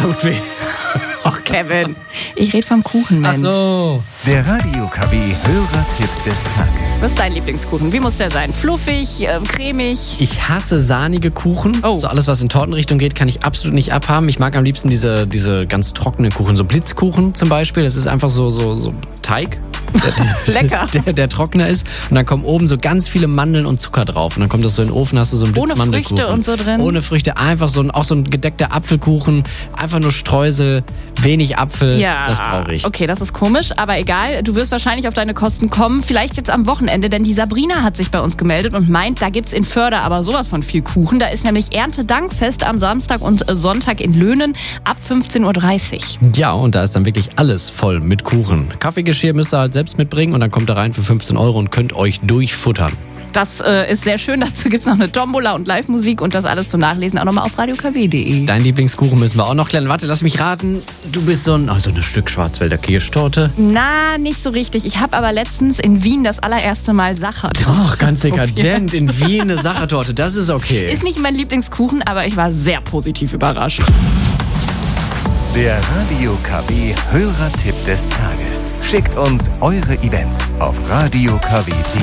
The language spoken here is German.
tut weh. Ach, Kevin. Ich rede vom Kuchen, Mensch. Ach so. Der Radio KW Hörertipp des Tages. Was ist dein Lieblingskuchen? Wie muss der sein? Fluffig, cremig? Ich hasse sahnige Kuchen. Oh. So alles, was in Tortenrichtung geht, kann ich absolut nicht abhaben. Ich mag am liebsten diese ganz trockenen Kuchen. So Blitzkuchen zum Beispiel. Das ist einfach so Teig. Lecker. Der trockener ist. Und dann kommen oben so ganz viele Mandeln und Zucker drauf. Und dann kommt das so in den Ofen, hast du so einen Ohne Blitzmandelkuchen. Früchte und so drin? Ohne Früchte. Einfach auch so ein gedeckter Apfelkuchen. Einfach nur Streusel, wenig Apfel. Ja, Das brauche ich. Okay, das ist komisch, aber egal. Du wirst wahrscheinlich auf deine Kosten kommen. Vielleicht jetzt am Wochenende, denn die Sabrina hat sich bei uns gemeldet und meint, da gibt's in Förder aber sowas von viel Kuchen. Da ist nämlich Erntedankfest am Samstag und Sonntag in Löhnen ab 15.30 Uhr. Ja, und da ist dann wirklich alles voll mit Kuchen. Kaffeegeschirr müsst ihr halt selbst mitbringen und dann kommt ihr rein für 15 € und könnt euch durchfuttern. Das ist sehr schön. Dazu gibt's noch eine Tombola und Live-Musik und das alles zum Nachlesen auch nochmal auf radiokw.de. Dein Lieblingskuchen müssen wir auch noch klären. Warte, lass mich raten. Du bist so ein Stück Schwarzwälder Kirschtorte. Na, nicht so richtig. Ich habe aber letztens in Wien das allererste Mal Sachertorte. Ach, ganz dekadent. In Wien eine Sachertorte. Das ist okay. Ist nicht mein Lieblingskuchen, aber ich war sehr positiv überrascht. Der Radio KW Hörertipp des Tages. Schickt uns eure Events auf radiokw.de.